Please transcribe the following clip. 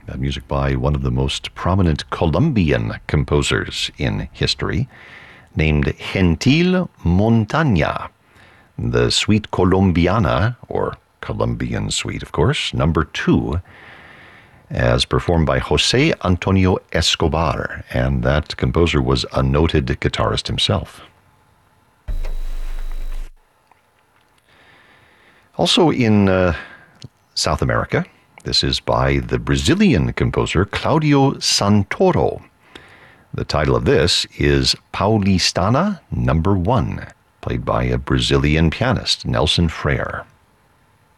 music by one of the most prominent Colombian composers in history, named Gentil Montaña. The Suite Colombiana, or Colombian Suite, of course, number 2, as performed by Jose Antonio Escobar, and that composer was a noted guitarist himself. Also in South America, this is by the Brazilian composer Claudio Santoro. The title of this is Paulistana No. 1, played by a Brazilian pianist, Nelson Freire.